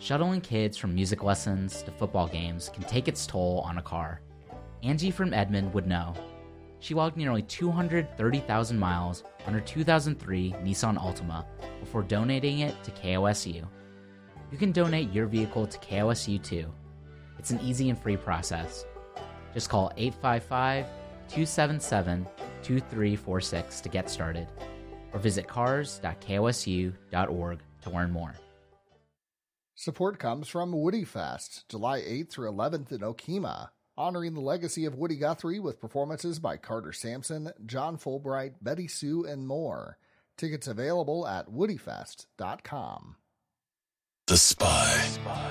Shuttling kids from music lessons to football games can take its toll on a car. Angie from Edmond would know. She logged nearly 230,000 miles on her 2003 Nissan Altima before donating it to KOSU. You can donate your vehicle to KOSU too. It's an easy and free process. Just call 855-277-2346 to get started, or visit cars.kosu.org to learn more. Support comes from Woody Fest, July 8th through 11th in Okemah, honoring the legacy of Woody Guthrie with performances by Carter Sampson, John Fulbright, Betty Sue, and more. Tickets available at woodyfest.com. The Spy.